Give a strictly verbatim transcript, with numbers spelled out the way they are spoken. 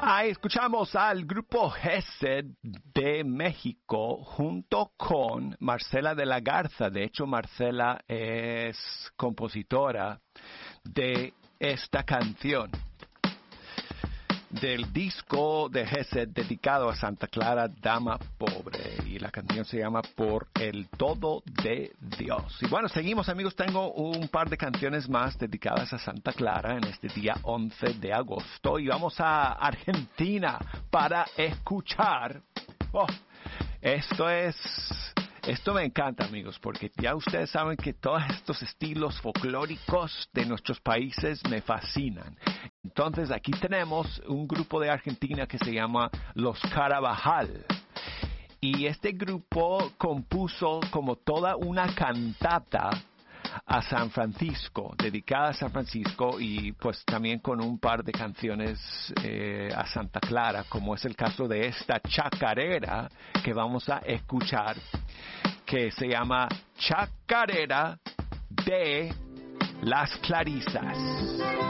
Ahí escuchamos al grupo Gesed de México junto con Marcela de la Garza. De hecho, Marcela es compositora de esta canción del disco de Gesed dedicado a Santa Clara, Dama Pobre. Y la canción se llama Por el Todo de Dios. Y bueno, seguimos, amigos. Tengo un par de canciones más dedicadas a Santa Clara en este día once de agosto. Y vamos a Argentina para escuchar. Oh, esto es... Esto me encanta, amigos, porque ya ustedes saben que todos estos estilos folclóricos de nuestros países me fascinan. Entonces, aquí tenemos un grupo de Argentina que se llama Los Carabajal. Y este grupo compuso como toda una cantata a San Francisco, dedicada a San Francisco, y pues también con un par de canciones eh, a Santa Clara, como es el caso de esta chacarera que vamos a escuchar, que se llama Chacarera de las Clarisas.